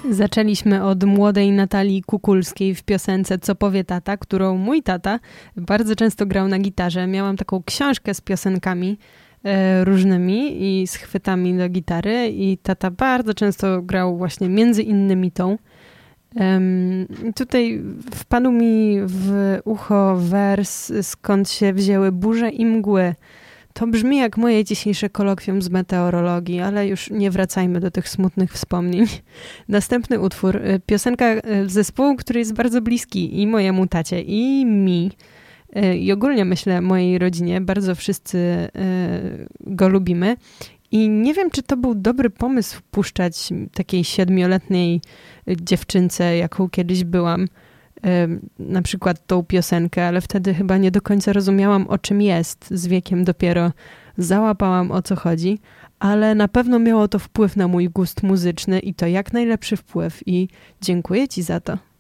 Zaczęliśmy od młodej Natalii Kukulskiej w piosence Co powie tata, którą mój tata bardzo często grał na gitarze. Miałam taką książkę z piosenkami różnymi i z chwytami do gitary i tata bardzo często grał właśnie między innymi tą. Tutaj wpadł mi w ucho wers Skąd się wzięły burze i mgły. To brzmi jak moje dzisiejsze kolokwium z meteorologii, ale już nie wracajmy do tych smutnych wspomnień. Następny utwór, piosenka zespołu, który jest bardzo bliski i mojemu tacie, i mi. I ogólnie myślę mojej rodzinie, bardzo wszyscy go lubimy. I nie wiem, czy to był dobry pomysł puszczać takiej 7-letniej dziewczynce, jaką kiedyś byłam, na przykład tą piosenkę, ale wtedy chyba nie do końca rozumiałam, o czym jest. Z wiekiem dopiero załapałam, o co chodzi, ale na pewno miało to wpływ na mój gust muzyczny i to jak najlepszy wpływ i dziękuję ci za to.